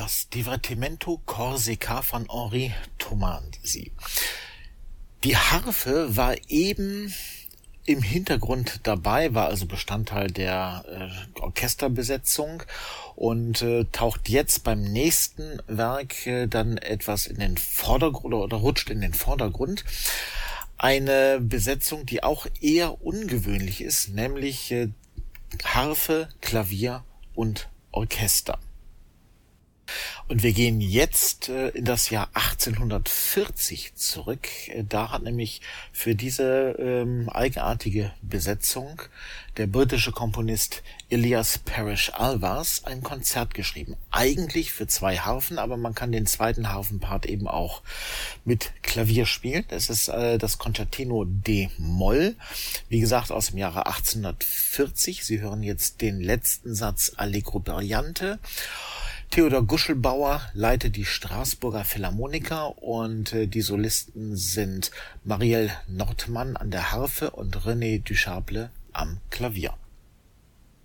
Das Divertimento Corsica von Henri Tomanzi. Die Harfe war eben im Hintergrund dabei, war also Bestandteil der Orchesterbesetzung und taucht jetzt beim nächsten Werk dann etwas in den Vordergrund oder rutscht in den Vordergrund. Eine Besetzung, die auch eher ungewöhnlich ist, nämlich Harfe, Klavier und Orchester. Und wir gehen jetzt in das Jahr 1840 zurück. Da hat nämlich für diese eigenartige Besetzung der britische Komponist Elias Parrish Alvars ein Konzert geschrieben. Eigentlich für 2 Harfen, aber man kann den zweiten Harfenpart eben auch mit Klavier spielen. Das ist das Concertino D-Moll, wie gesagt aus dem Jahre 1840. Sie hören jetzt den letzten Satz Allegro brillante. Theodor Guschelbauer leitet die Straßburger Philharmoniker und die Solisten sind Marielle Nordmann an der Harfe und René Duchaple am Klavier.